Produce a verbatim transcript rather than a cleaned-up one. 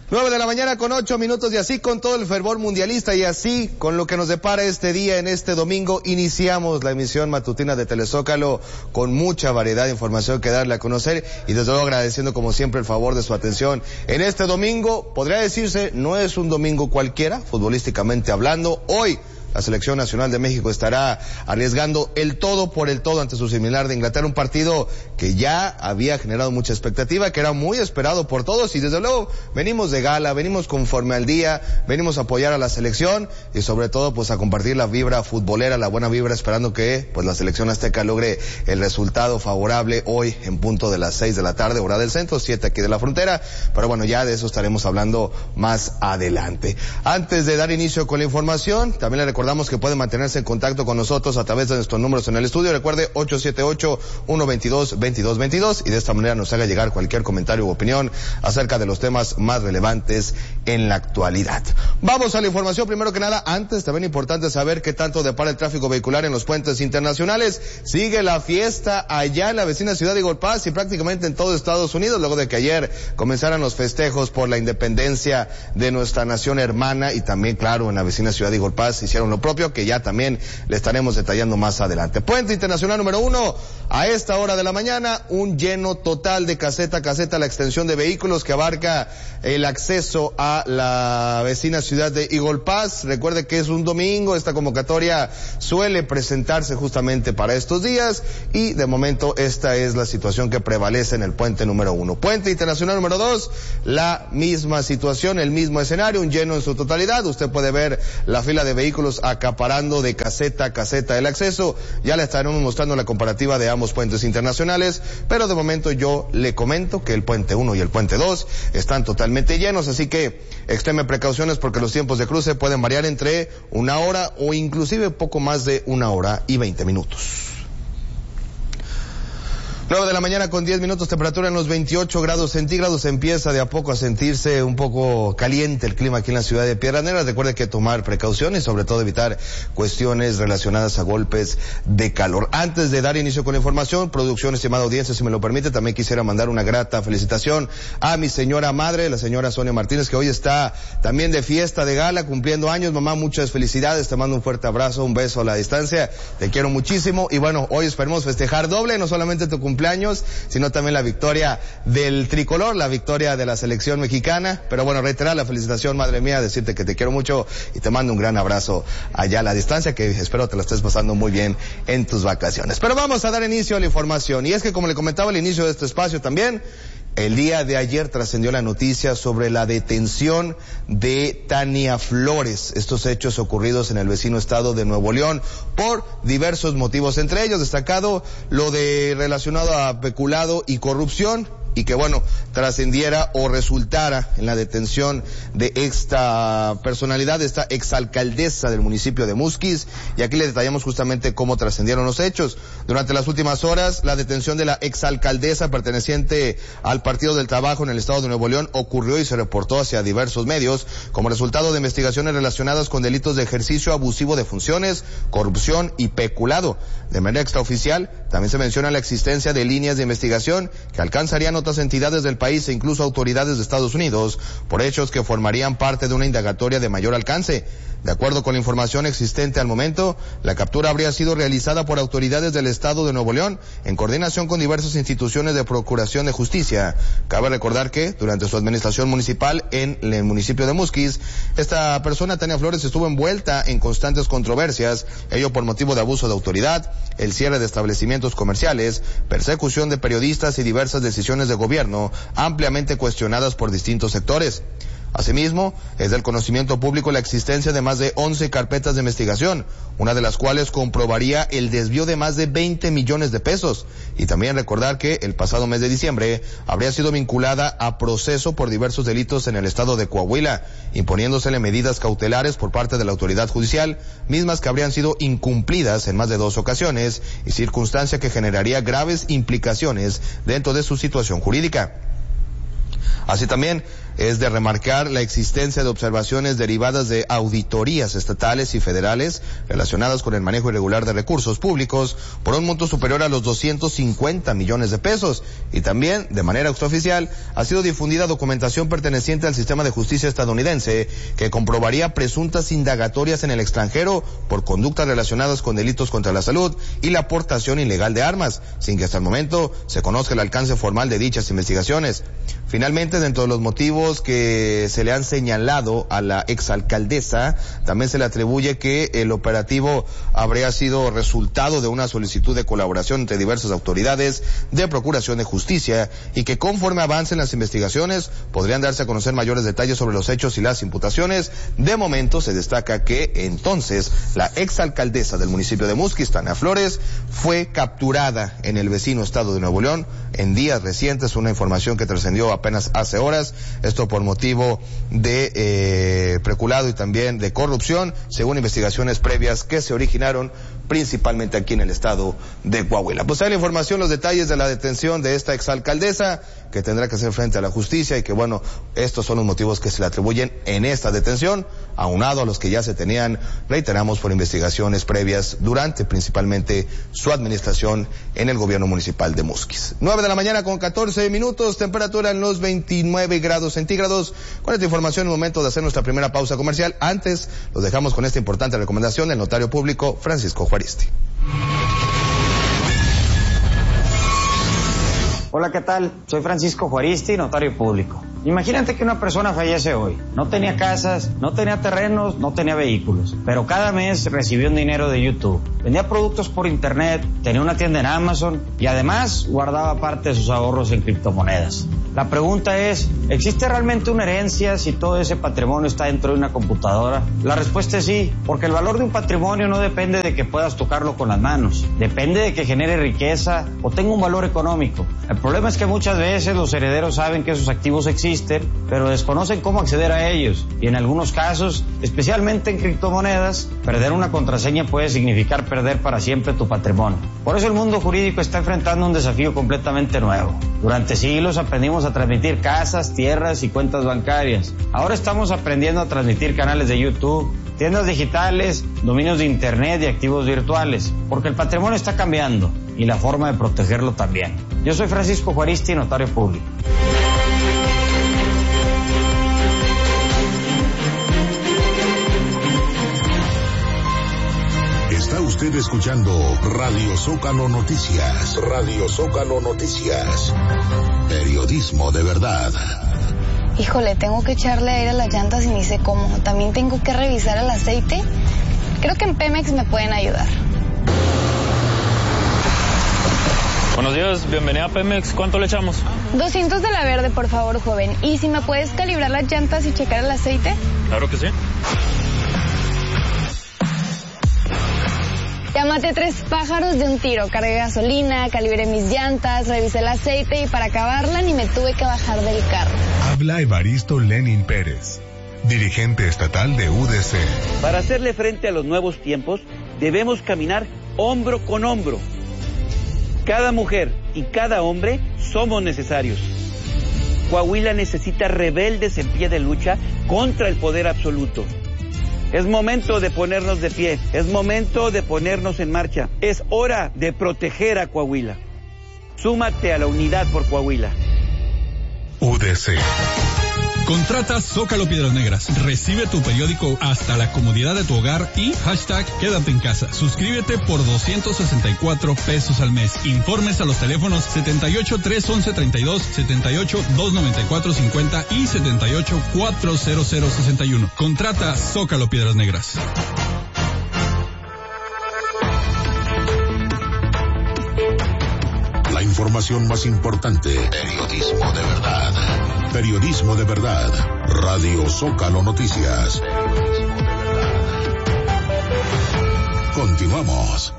Nueve de la mañana con ocho minutos y así con todo el fervor mundialista y así con lo que nos depara este día en este domingo iniciamos la emisión matutina de Telezócalo con mucha variedad de información que darle a conocer y desde luego agradeciendo como siempre el favor de su atención. En este domingo, podría decirse, no es un domingo cualquiera, futbolísticamente hablando. Hoy la Selección Nacional de México estará arriesgando el todo por el todo ante su similar de Inglaterra, un partido que ya había generado mucha expectativa, que era muy esperado por todos y desde luego venimos de gala, venimos conforme al día, venimos a apoyar a la selección y sobre todo pues a compartir la vibra futbolera, la buena vibra, esperando que pues la selección azteca logre el resultado favorable hoy en punto de las seis de la tarde, hora del centro, siete aquí de la frontera, pero bueno, ya de eso estaremos hablando más adelante. Antes de dar inicio con la información, también le recordamos que puede mantenerse en contacto con nosotros a través de nuestros números en el estudio. Recuerde ocho siete ocho, uno dos dos, dos dos dos dos y de esta manera nos haga llegar cualquier comentario u opinión acerca de los temas más relevantes en la actualidad. Vamos a la información. Primero que nada, antes también importante saber qué tanto depara el tráfico vehicular en los puentes internacionales. Sigue la fiesta allá en la vecina ciudad de Eagle Pass y prácticamente en todo Estados Unidos, luego de que ayer comenzaran los festejos por la independencia de nuestra nación hermana y también, claro, en la vecina ciudad de Eagle Pass hicieron lo propio, que ya también le estaremos detallando más adelante. Puente Internacional número uno, a esta hora de la mañana, un lleno total de caseta a caseta, la extensión de vehículos que abarca el acceso a la vecina ciudad de Eagle Pass. Recuerde que es un domingo, esta convocatoria suele presentarse justamente para estos días y de momento esta es la situación que prevalece en el puente número uno. Puente Internacional número dos, la misma situación, el mismo escenario, un lleno en su totalidad. Usted puede ver la fila de vehículos acaparando de caseta a caseta el acceso. Ya le estaremos mostrando la comparativa de ambos puentes internacionales, pero de momento yo le comento que el puente uno y el puente dos están totalmente llenos, así que extreme precauciones porque los tiempos de cruce pueden variar entre una hora o inclusive poco más de una hora y veinte minutos. Nueve de la mañana con diez minutos, temperatura en los veintiocho grados centígrados, empieza de a poco a sentirse un poco caliente el clima aquí en la ciudad de Piedras Negras. Recuerde que tomar precauciones, sobre todo evitar cuestiones relacionadas a golpes de calor. Antes de dar inicio con la información, producción, estimada audiencia, si me lo permite, también quisiera mandar una grata felicitación a mi señora madre, la señora Sonia Martínez, que hoy está también de fiesta, de gala, cumpliendo años. Mamá, muchas felicidades, te mando un fuerte abrazo, un beso a la distancia, te quiero muchísimo y bueno, hoy esperemos festejar doble, no solamente tu cumpleaños, cumpleaños, sino también la victoria del tricolor, la victoria de la selección mexicana. Pero bueno, reiterar la felicitación, madre mía, decirte que te quiero mucho y te mando un gran abrazo allá a la distancia, que espero te la estés pasando muy bien en tus vacaciones. Pero vamos a dar inicio a la información, y es que como le comentaba al inicio de este espacio también, el día de ayer trascendió la noticia sobre la detención de Tania Flores, estos hechos ocurridos en el vecino estado de Nuevo León por diversos motivos, entre ellos destacado lo de relacionado a peculado y corrupción, y que bueno, trascendiera o resultara en la detención de esta personalidad, de esta exalcaldesa del municipio de Musquis, y aquí le detallamos justamente cómo trascendieron los hechos. Durante las últimas horas, la detención de la exalcaldesa perteneciente al Partido del Trabajo en el estado de Nuevo León ocurrió y se reportó hacia diversos medios como resultado de investigaciones relacionadas con delitos de ejercicio abusivo de funciones, corrupción y peculado. De manera extraoficial, también se menciona la existencia de líneas de investigación que alcanzarían otras entidades del país e incluso autoridades de Estados Unidos por hechos que formarían parte de una indagatoria de mayor alcance. De acuerdo con la información existente al momento, la captura habría sido realizada por autoridades del estado de Nuevo León en coordinación con diversas instituciones de procuración de justicia. Cabe recordar que durante su administración municipal en el municipio de Musquis, esta persona, Tania Flores, estuvo envuelta en constantes controversias, ello por motivo de abuso de autoridad, el cierre de establecimientos comerciales, persecución de periodistas y diversas decisiones de gobierno ampliamente cuestionadas por distintos sectores. Asimismo, es del conocimiento público la existencia de más de once carpetas de investigación, una de las cuales comprobaría el desvío de más de veinte millones de pesos. Y también recordar que el pasado mes de diciembre habría sido vinculada a proceso por diversos delitos en el estado de Coahuila, imponiéndosele medidas cautelares por parte de la autoridad judicial, mismas que habrían sido incumplidas en más de dos ocasiones, y circunstancia que generaría graves implicaciones dentro de su situación jurídica. Así también, es de remarcar la existencia de observaciones derivadas de auditorías estatales y federales relacionadas con el manejo irregular de recursos públicos por un monto superior a los doscientos cincuenta millones de pesos. Y también, de manera extraoficial, ha sido difundida documentación perteneciente al sistema de justicia estadounidense que comprobaría presuntas indagatorias en el extranjero por conductas relacionadas con delitos contra la salud y la aportación ilegal de armas, sin que hasta el momento se conozca el alcance formal de dichas investigaciones. Finalmente, dentro de los motivos que se le han señalado a la exalcaldesa, también se le atribuye que el operativo habría sido resultado de una solicitud de colaboración entre diversas autoridades de Procuración de Justicia y que conforme avancen las investigaciones podrían darse a conocer mayores detalles sobre los hechos y las imputaciones. De momento se destaca que entonces la exalcaldesa del municipio de Musquis, Tania Flores, fue capturada en el vecino estado de Nuevo León en días recientes, una información que trascendió apenas hace horas, esto por motivo de eh, peculado y también de corrupción, según investigaciones previas que se originaron principalmente aquí en el estado de Coahuila. Pues hay la información, los detalles de la detención de esta exalcaldesa, que tendrá que hacer frente a la justicia y que bueno, estos son los motivos que se le atribuyen en esta detención, aunado a los que ya se tenían, reiteramos, por investigaciones previas durante principalmente su administración en el gobierno municipal de Musquis. nueve de la mañana con catorce minutos, temperatura en los veintinueve grados centígrados. Con esta información es momento de hacer nuestra primera pausa comercial. Antes, los dejamos con esta importante recomendación del notario público Francisco Juaristi. Hola, ¿qué tal? Soy Francisco Juaristi, notario público. Imagínate que una persona fallece hoy. No tenía casas, no tenía terrenos, no tenía vehículos, pero cada mes recibió un dinero de YouTube. Vendía productos por internet, tenía una tienda en Amazon y además guardaba parte de sus ahorros en criptomonedas. La pregunta es, ¿existe realmente una herencia si todo ese patrimonio está dentro de una computadora? La respuesta es sí, porque el valor de un patrimonio no depende de que puedas tocarlo con las manos. Depende de que genere riqueza o tenga un valor económico. El problema es que muchas veces los herederos saben que esos activos existen, pero desconocen cómo acceder a ellos. Y en algunos casos, especialmente en criptomonedas, perder una contraseña puede significar perder para siempre tu patrimonio. Por eso el mundo jurídico está enfrentando un desafío completamente nuevo. Durante siglos aprendimos a transmitir casas, tierras y cuentas bancarias. Ahora estamos aprendiendo a transmitir canales de YouTube, tiendas digitales, dominios de internet y activos virtuales, porque el patrimonio está cambiando y la forma de protegerlo también. Yo soy Francisco Juaristi, notario público. Está usted escuchando Radio Zócalo Noticias. Radio Zócalo Noticias. Periodismo de verdad. Híjole, tengo que echarle aire a las llantas y ni sé cómo. También tengo que revisar el aceite. Creo que en Pemex me pueden ayudar. Buenos días, bienvenida a Pemex. ¿Cuánto le echamos? doscientos de la verde, por favor, joven. ¿Y si me puedes calibrar las llantas y checar el aceite? Claro que sí. Ya maté tres pájaros de un tiro. Cargué gasolina, calibré mis llantas, revisé el aceite y para acabarla ni me tuve que bajar del carro. Habla Evaristo Lenin Pérez, dirigente estatal de U D C. Para hacerle frente a los nuevos tiempos, debemos caminar hombro con hombro. Cada mujer y cada hombre somos necesarios. Coahuila necesita rebeldes en pie de lucha contra el poder absoluto. Es momento de ponernos de pie, es momento de ponernos en marcha. Es hora de proteger a Coahuila. Súmate a la unidad por Coahuila. U D C. Contrata Zócalo Piedras Negras. Recibe tu periódico hasta la comodidad de tu hogar y hashtag quédate en casa. Suscríbete por doscientos sesenta y cuatro pesos al mes. Informes a los teléfonos setenta y ocho, trescientos once, treinta y dos, setenta y ocho, doscientos noventa y cuatro, cincuenta y setenta y ocho, cuatrocientos sesenta y uno. Contrata Zócalo Piedras Negras. La información más importante. Periodismo de verdad. Periodismo de verdad. Radio Zócalo Noticias. Continuamos.